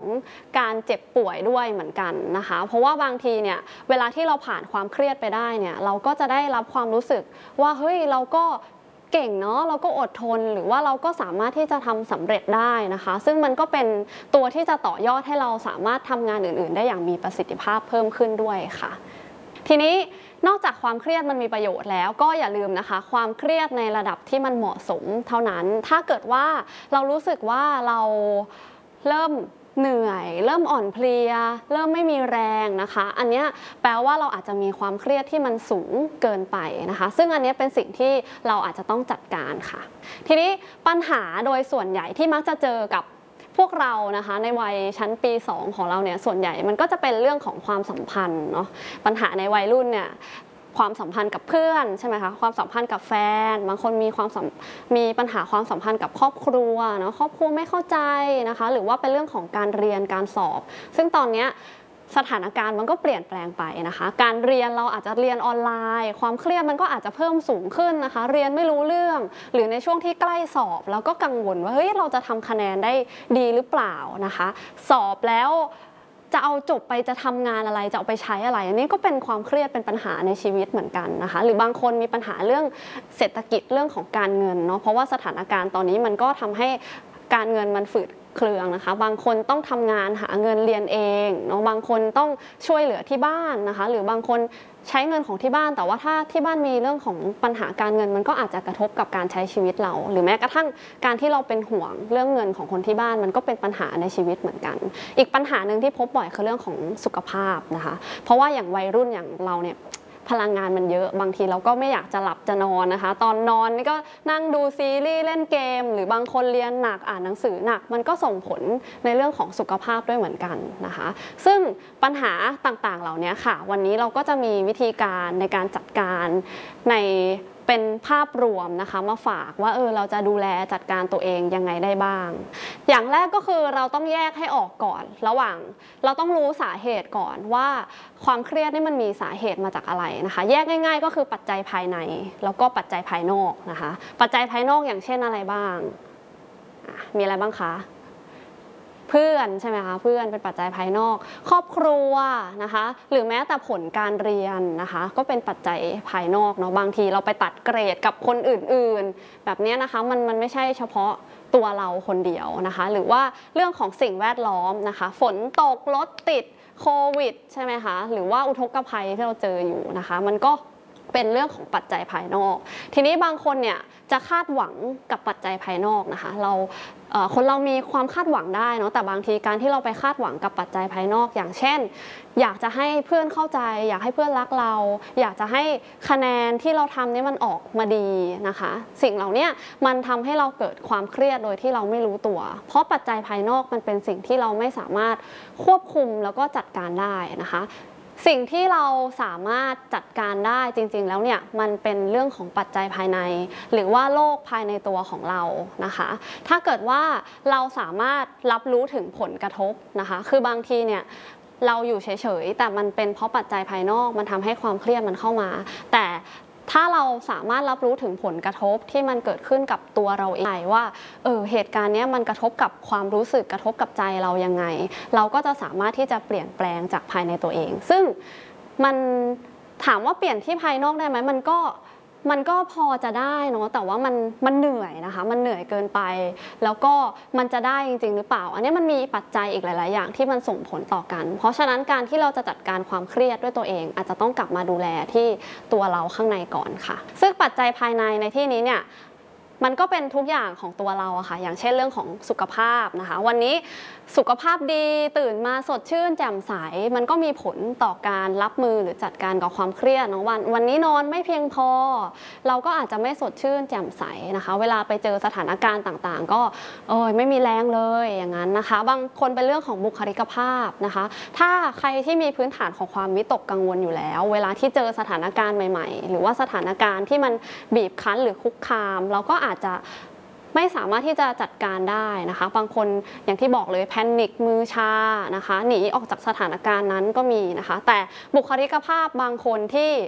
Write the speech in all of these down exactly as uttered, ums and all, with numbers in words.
การเจ็บป่วยด้วยเหมือนกันนะคะเพราะว่าบางทีเนี่ยเวลาที่เราผ่านความเครียดไปได้เนี่ยเราก็จะได้รับความรู้สึกว่าเฮ้ยเราก็เก่งเนาะเราก็อดทนหรือว่าเราก็สามารถที่จะทำสำเร็จได้นะคะซึ่งมันก็เป็นตัวที่จะต่อยอดให้เราสามารถทำงานอื่นๆได้อย่างมีประสิทธิภาพเพิ่มขึ้นด้วยค่ะทีนี้นอกจากความเครียดมันมีประโยชน์แล้วก็อย่าลืมนะคะความเครียดในระดับที่มันเหมาะสมเท่านั้นถ้าเกิดว่าเรารู้สึกว่าเราเริ่มเหนื่อยเริ่มอ่อนเพลียเริ่มไม่มีแรงนะคะอันนี้แปลว่าเราอาจจะมีความเครียดที่มันสูงเกินไปนะคะซึ่งอันนี้เป็นสิ่งที่เราอาจจะต้องจัดการค่ะทีนี้ปัญหาโดยส่วนใหญ่ที่มักจะเจอกับพวกเรานะคะในวัยชั้นปีสองของเราเนี่ยส่วนใหญ่มันก็จะเป็นเรื่องของความสัมพันธ์เนาะปัญหาในวัยรุ่นเนี่ยความสัมพันธ์กับเพื่อนใช่ไหมคะความสัมพันธ์กับแฟนบางคนมีความมีปัญหาความสัมพันธ์กับครอบครัวเนาะครอบครัวไม่เข้าใจนะคะหรือว่าเป็นเรื่องของการเรียนการสอบซึ่งตอนนี้สถานการณ์มันก็เปลี่ยนแปลงไปนะคะการเรียนเราอาจจะเรียนออนไลน์ความเครียดมันก็อาจจะเพิ่มสูงขึ้นนะคะเรียนไม่รู้เรื่องหรือในช่วงที่ใกล้สอบแล้วก็กังวลว่าเฮ้ยเราจะทำคะแนนได้ดีหรือเปล่านะคะสอบแล้วจะเอาจบไปจะทำงานอะไรจะเอาไปใช้อะไรอันนี้ก็เป็นความเครียดเป็นปัญหาในชีวิตเหมือนกันนะคะหรือบางคนมีปัญหาเรื่องเศรษฐกิจเรื่องของการเงินเนาะเพราะว่าสถานการณ์ตอนนี้มันก็ทำให้การเงินมันฝืดเครืองนะคะบางคนต้องทำงานหาเงินเรียนเองเนาะบางคนต้องช่วยเหลือที่บ้านนะคะหรือบางคนใช้เงินของที่บ้านแต่ว่าถ้าที่บ้านมีเรื่องของปัญหาการเงินมันก็อาจจะกระทบกับการใช้ชีวิตเราหรือแม้กระทั่งการที่เราเป็นห่วงเรื่องเงินของคนที่บ้านมันก็เป็นปัญหาในชีวิตเหมือนกันอีกปัญหาหนึ่งที่พบบ่อยคือเรื่องของสุขภาพนะคะเพราะว่าอย่างวัยรุ่นอย่างเราเนี่ยพลังงานมันเยอะบางทีเราก็ไม่อยากจะหลับจะนอนนะคะตอนนอนนี่ก็นั่งดูซีรีส์เล่นเกมหรือบางคนเรียนหนักอ่านหนังสือหนักมันก็ส่งผลในเรื่องของสุขภาพด้วยเหมือนกันนะคะซึ่งปัญหาต่างๆเหล่านี้ค่ะวันนี้เราก็จะมีวิธีการในการจัดการในเป็นภาพรวมนะคะมาฝากว่าเออเราจะดูแลจัดการตัวเองยังไงได้บ้างอย่างแรกก็คือเราต้องแยกให้ออกก่อนระหว่างเราต้องรู้สาเหตุก่อนว่าความเครียดนี่มันมีสาเหตุมาจากอะไรนะคะแยกง่ายๆก็คือปัจจัยภายในแล้วก็ปัจจัยภายนอกนะคะปัจจัยภายนอกอย่างเช่นอะไรบ้างมีอะไรบ้างคะเพื่อนใช่ไหมคะเพื่อนเป็นปัจจัยภายนอกครอบครัวนะคะหรือแม้แต่ผลการเรียนนะคะก็เป็นปัจจัยภายนอกเนาะบางทีเราไปตัดเกรดกับคนอื่นๆแบบนี้นะคะมันมันไม่ใช่เฉพาะตัวเราคนเดียวนะคะหรือว่าเรื่องของสิ่งแวดล้อมนะคะฝนตกรถติดโควิดใช่ไหมคะหรือว่าอุทกภัยที่เราเจออยู่นะคะมันก็เป็นเรื่องของปัจจัยภายนอกทีนี้บางคนเนี่ยจะคาดหวังกับปัจจัยภายนอกนะคะเราคนเรามีความคาดหวังได้เนาะแต่บางทีการที่เราไปคาดหวังกับปัจจัยภายนอกอย่างเช่นอยากจะให้เพื่อนเข้าใจอยากให้เพื่อนรักเราอยากจะให้คะแนนที่เราทำนี่มันออกมาดีนะคะสิ่งเหล่านี้มันทำให้เราเกิดความเครียดโดยที่เราไม่รู้ตัวเพราะปัจจัยภายนอกมันเป็นสิ่งที่เราไม่สามารถควบคุมแล้วก็จัดการได้นะคะสิ่งที่เราสามารถจัดการได้จริงๆแล้วเนี่ยมันเป็นเรื่องของปัจจัยภายในหรือว่าโลกภายในตัวของเรานะคะถ้าเกิดว่าเราสามารถรับรู้ถึงผลกระทบนะคะคือบางทีเนี่ยเราอยู่เฉยๆแต่มันเป็นเพราะปัจจัยภายนอกมันทำให้ความเครียดมันเข้ามาแต่ถ้าเราสามารถรับรู้ถึงผลกระทบที่มันเกิดขึ้นกับตัวเราเองว่าเออเหตุการณ์นี้มันกระทบกับความรู้สึกกระทบกับใจเรายังไงเราก็จะสามารถที่จะเปลี่ยนแปลงจากภายในตัวเองซึ่งมันถามว่าเปลี่ยนที่ภายนอกได้ไหมมันก็มันก็พอจะได้เนาะแต่ว่ามันมันเหนื่อยนะคะมันเหนื่อยเกินไปแล้วก็มันจะได้จริงๆหรือเปล่าอันนี้มันมีปัจจัยอีกหลายๆอย่างที่มันส่งผลต่อกันเพราะฉะนั้นการที่เราจะจัดการความเครียดด้วยตัวเองอาจจะต้องกลับมาดูแลที่ตัวเราข้างในก่อนค่ะซึ่งปัจจัยภายในในที่นี้เนี่ยมันก็เป็นทุกอย่างของตัวเราอะค่ะอย่างเช่นเรื่องของสุขภาพนะคะวันนี้สุขภาพดีตื่นมาสดชื่นแจ่มใสมันก็มีผลต่อการรับมือหรือจัดการกับความเครียดเนาะวันวันนี้นอนไม่เพียงพอเราก็อาจจะไม่สดชื่นแจ่มใสนะคะเวลาไปเจอสถานการณ์ต่างๆก็เออไม่มีแรงเลยอย่างนั้นนะคะบางคนเป็นเรื่องของบุคลิกภาพนะคะถ้าใครที่มีพื้นฐานของความวิตกกังวลอยู่แล้วเวลาที่เจอสถานการณ์ใหม่ๆหรือว่าสถานการณ์ที่มันบีบคั้นหรือคุกคามเราก็อาจจะไม่สามารถที่จะจัดการได้นะคะบางคนอย่างที่บอกเลยแพนิคมือชานะคะหนีออกจากสถานการณ์นั้นก็มีนะคะแต่บุคลิกภาพบางคนที่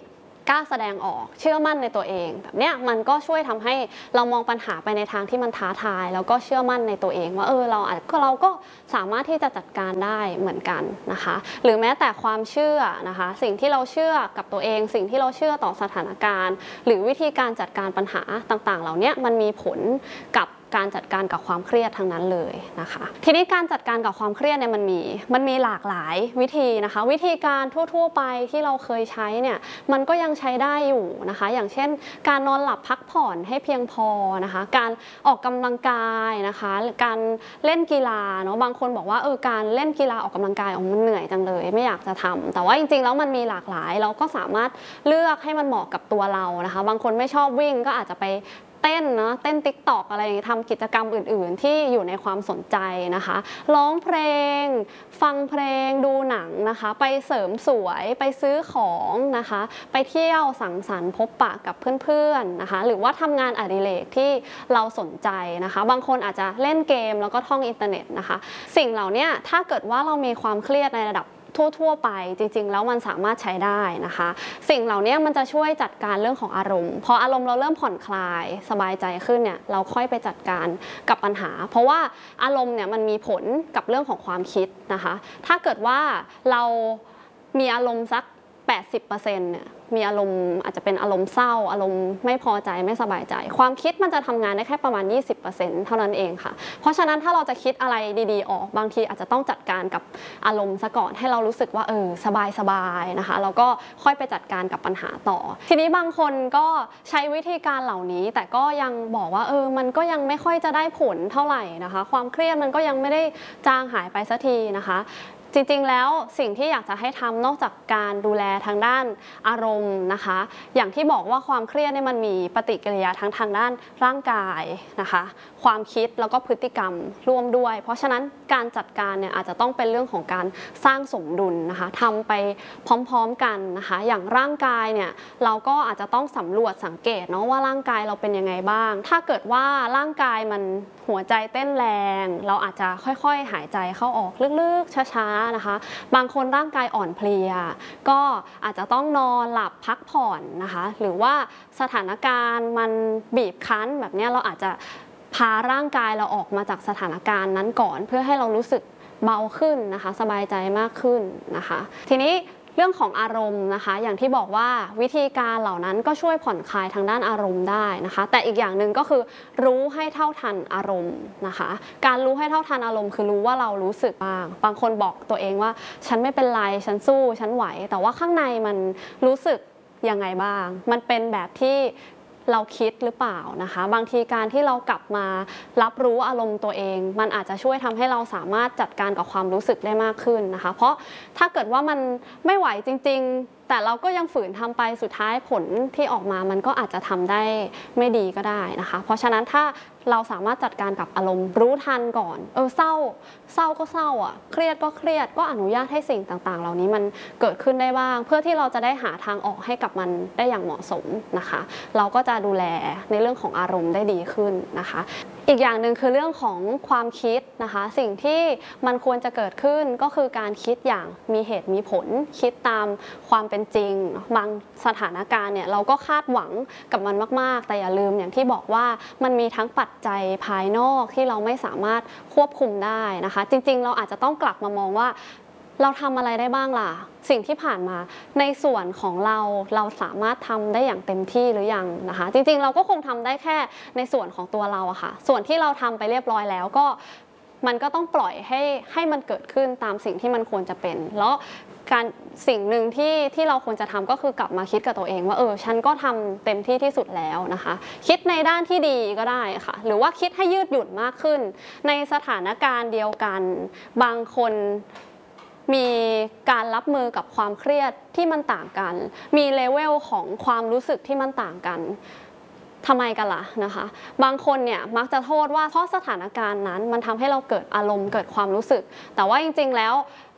กล้าแสดงออกเชื่อมั่นในตัวเองแบบเนี้ยมันก็ช่วยทำให้เรามองปัญหาไปในทางที่มันท้าทายแล้วก็เชื่อมั่นในตัวเองว่าเออเราอาจก็เราก็สามารถที่จะจัดการได้เหมือนกันนะคะหรือแม้แต่ความเชื่อนะคะสิ่งที่เราเชื่อกับตัวเองสิ่งที่เราเชื่อต่อสถานการณ์หรือวิธีการจัดการปัญหาต่างๆเหล่านี้มันมีผลกับการจัดการกับความเครียดทั้งนั้นเลยนะคะทีนี้การจัดการกับความเครียดเนี่ยมันมีมันมีหลากหลายวิธีนะคะวิธีการทั่วๆไปที่เราเคยใช้เนี่ยมันก็ยังใช้ได้อยู่นะคะอย่างเช่นการนอนหลับพักผ่อนให้เพียงพอนะคะการออกกำลังกายนะคะการเล่นกีฬาเนาะบางคนบอกว่าเออการเล่นกีฬาออกกำลังกายออกมันเหนื่อยจังเลยไม่อยากจะทำแต่ว่าจริงๆแล้วมันมีหลากหลายเราก็สามารถเลือกให้มันเหมาะกับตัวเรานะคะบางคนไม่ชอบวิ่งก็อาจจะไปเต้นเนาะเต้นติ๊กต็อกอะไรอย่างนี้ทำกิจกรรมอื่นๆที่อยู่ในความสนใจนะคะร้องเพลงฟังเพลงดูหนังนะคะไปเสริมสวยไปซื้อของนะคะไปเที่ยวสังสรรค์พบปะกับเพื่อนๆนะคะหรือว่าทำงานอดิเรกที่เราสนใจนะคะบางคนอาจจะเล่นเกมแล้วก็ท่องอินเทอร์เน็ตนะคะสิ่งเหล่านี้ถ้าเกิดว่าเรามีความเครียดในระดับทั่วๆไปจริงๆแล้วมันสามารถใช้ได้นะคะสิ่งเหล่านี้มันจะช่วยจัดการเรื่องของอารมณ์พออารมณ์เราเริ่มผ่อนคลายสบายใจขึ้นเนี่ยเราค่อยไปจัดการกับปัญหาเพราะว่าอารมณ์เนี่ยมันมีผลกับเรื่องของความคิดนะคะถ้าเกิดว่าเรามีอารมณ์สัก แปดสิบเปอร์เซ็นต์ เนี่ยมีอารมณ์อาจจะเป็นอารมณ์เศร้าอารมณ์ไม่พอใจไม่สบายใจความคิดมันจะทำงานได้แค่ประมาณ ยี่สิบเปอร์เซ็นต์ เท่านั้นเองค่ะเพราะฉะนั้นถ้าเราจะคิดอะไรดีๆออกบางทีอาจจะต้องจัดการกับอารมณ์ซะก่อนให้เรารู้สึกว่าเออสบายๆนะคะแล้วก็ค่อยไปจัดการกับปัญหาต่อทีนี้บางคนก็ใช้วิธีการเหล่านี้แต่ก็ยังบอกว่าเออมันก็ยังไม่ค่อยจะได้ผลเท่าไหร่นะคะความเครียดมันก็ยังไม่ได้จางหายไปสักทีนะคะจริงๆแล้วสิ่งที่อยากจะให้ทำนอกจากการดูแลทางด้านอารมณ์นะคะอย่างที่บอกว่าความเครียดเนี่ยมันมีปฏิกิริยาทั้งทางด้านร่างกายนะคะความคิดแล้วก็พฤติกรรมร่วมด้วยเพราะฉะนั้นการจัดการเนี่ยอาจจะต้องเป็นเรื่องของการสร้างสมดุลนะคะทำไปพร้อมๆกันนะคะอย่างร่างกายเนี่ยเราก็อาจจะต้องสำรวจสังเกตเนาะว่าร่างกายเราเป็นยังไงบ้างถ้าเกิดว่าร่างกายมันหัวใจเต้นแรงเราอาจจะค่อยๆหายใจเข้าออกลึกๆช้าๆนะคะบางคนร่างกายอ่อนเพลียก็อาจจะต้องนอนหลับพักผ่อนนะคะหรือว่าสถานการณ์มันบีบคั้นแบบนี้เราอาจจะพาร่างกายเราออกมาจากสถานการณ์นั้นก่อนเพื่อให้เรารู้สึกเบาขึ้นนะคะสบายใจมากขึ้นนะคะทีนี้เรื่องของอารมณ์นะคะอย่างที่บอกว่าวิธีการเหล่านั้นก็ช่วยผ่อนคลายทางด้านอารมณ์ได้นะคะแต่อีกอย่างหนึ่งก็คือรู้ให้เท่าทันอารมณ์นะคะการรู้ให้เท่าทันอารมณ์คือรู้ว่าเรารู้สึกบ้างบางคนบอกตัวเองว่าฉันไม่เป็นไรฉันสู้ฉันไหวแต่ว่าข้างในมันรู้สึกยังไงบ้างมันเป็นแบบที่เราคิดหรือเปล่านะคะบางทีการที่เรากลับมารับรู้อารมณ์ตัวเองมันอาจจะช่วยทำให้เราสามารถจัดการกับความรู้สึกได้มากขึ้นนะคะเพราะถ้าเกิดว่ามันไม่ไหวจริงๆแต่เราก็ยังฝืนทำไปสุดท้ายผลที่ออกมามันก็อาจจะทำได้ไม่ดีก็ได้นะคะเพราะฉะนั้นถ้าเราสามารถจัดการกับอารมณ์รู้ทันก่อนเออเศร้าเศร้าก็เศร้าอ่ะเครียดก็เครียดก็อนุญาตให้สิ่งต่างๆเหล่านี้มันเกิดขึ้นได้บ้างเพื่อที่เราจะได้หาทางออกให้กับมันได้อย่างเหมาะสมนะคะเราก็จะดูแลในเรื่องของอารมณ์ได้ดีขึ้นนะคะอีกอย่างหนึ่งคือเรื่องของความคิดนะคะสิ่งที่มันควรจะเกิดขึ้นก็คือการคิดอย่างมีเหตุมีผลคิดตามความเป็นจริงบางสถานการณ์เนี่ยเราก็คาดหวังกับมันมากๆแต่อย่าลืมอย่างที่บอกว่ามันมีทั้งปัจจัยภายนอกที่เราไม่สามารถควบคุมได้นะคะจริงๆเราอาจจะต้องกลับมามองว่าเราทำอะไรได้บ้างล่ะสิ่งที่ผ่านมาในส่วนของเราเราสามารถทำได้อย่างเต็มที่หรือยังนะคะจริงๆเราก็คงทำได้แค่ในส่วนของตัวเราอะค่ะส่วนที่เราทำไปเรียบร้อยแล้วก็มันก็ต้องปล่อยให้ให้มันเกิดขึ้นตามสิ่งที่มันควรจะเป็นแล้วการสิ่งหนึ่งที่ที่เราควรจะทำก็คือกลับมาคิดกับตัวเองว่าเออฉันก็ทำเต็มที่ที่สุดแล้วนะคะคิดในด้านที่ดีก็ได้ค่ะหรือว่าคิดให้ยืดหยุ่นมากขึ้นในสถานการณ์เดียวกันบางคนมีการรับมือกับความเครียดที่มันต่างกันมีเลเวลของความรู้สึกที่มันต่างกันทำไมกันล่ะนะคะบางคนเนี่ยมักจะโทษว่าเพราะสถานการณ์นั้นมันทำให้เราเกิดอารมณ์เกิดความรู้สึกแต่ว่าจริงๆแล้ว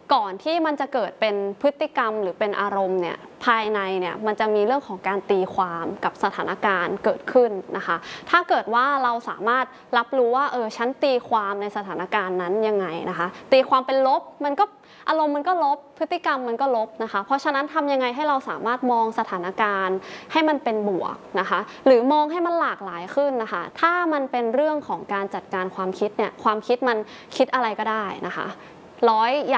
ก่อนที่มันจะเกิดเป็นพฤติกรรมหรือเป็นอารมณ์เนี่ยภายในเนี่ยมันจะมีเรื่องของการตีความกับสถานการณ์เกิดขึ้นนะคะถ้าเกิดว่าเราสามารถรับรู้ว่าเออฉันตีความในสถานการณ์นั้นยังไงนะคะตีความเป็นลบมันก็อารมณ์มันก็ลบพฤติกรรมมันก็ลบนะคะเพราะฉะนั้นทำยังไงให้เราสามารถมองสถานการณ์ให้มันเป็นบวกนะคะหรือมองให้มันหลากหลายขึ้นนะคะถ้ามันเป็นเรื่องของการจัดการความคิดเนี่ยความคิดมันคิดอะไรก็ได้นะคะร้อยอย่าง